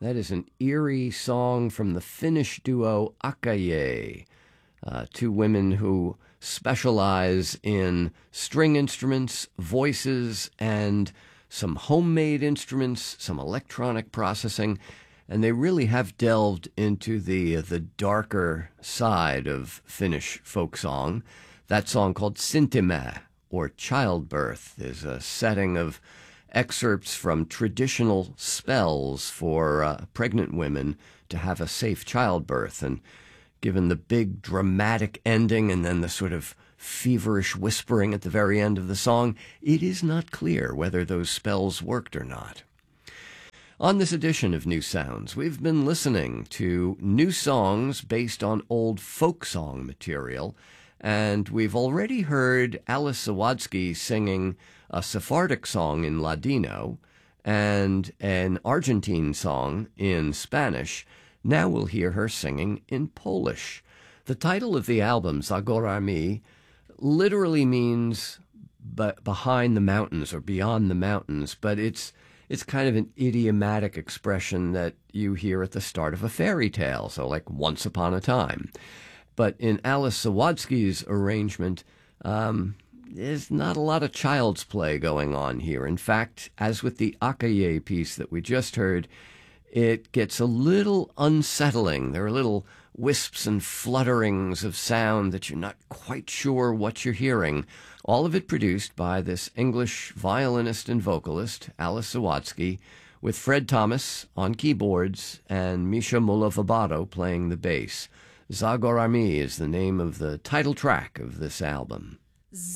That is an eerie song from the Finnish duo Akaye, two women who specialize in string instruments, voices, and some homemade instruments, some electronic processing, and they really have delved into the darker side of Finnish folk song. That song called Syntimä, or Childbirth, is a setting of excerpts from traditional spells for pregnant women to have a safe childbirth. And given the big dramatic ending and then the sort of feverish whispering at the very end of the song, it is not clear whether those spells worked or not. On this edition of New Sounds, we've been listening to new songs based on old folk song material, and we've already heard Alice Zawadzki singing a Sephardic song in Ladino and an Argentine song in Spanish. Now we'll hear her singing in Polish. The title of the album, Za Górami, literally means behind the mountains or beyond the mountains, but it's kind of an idiomatic expression that you hear at the start of a fairy tale, so like Once Upon a Time. But in Alice Zawadzki's arrangement, there's not a lot of child's play going on here. In fact, as with the Akaye piece that we just heard, it gets a little unsettling. There are little wisps and flutterings of sound that you're not quite sure what you're hearing. All of it produced by this English violinist and vocalist, Alice Zawadzki, with Fred Thomas on keyboards and Misha Mulavabado playing the bass. Za Górami is the name of the title track of this album.